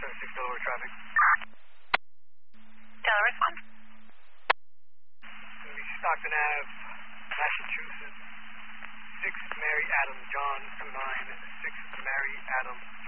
6 Delaware traffic. Delaware response. Stockton Ave, Massachusetts, 6 Mary Adam John 29, 6 Mary Adam